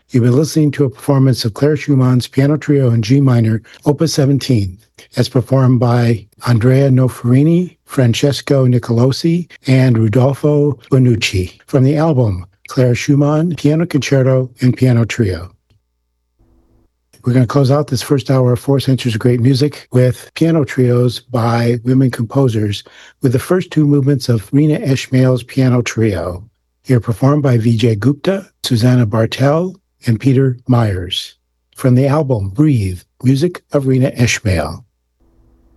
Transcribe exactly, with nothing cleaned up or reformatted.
You've been listening to a performance of Clara Schumann's Piano Trio in G minor, Opus seventeen, as performed by Andrea Noferini, Francesco Nicolosi, and Rudolfo Bonucci from the album Clara Schumann, Piano Concerto and Piano Trio. We're going to close out this first hour of Four Centuries of Great Music with piano trios by women composers, with the first two movements of Rina Ishmael's Piano Trio, here performed by Vijay Gupta, Susanna Bartel, and Peter Myers, from the album Breathe, music of Rina Ishmael.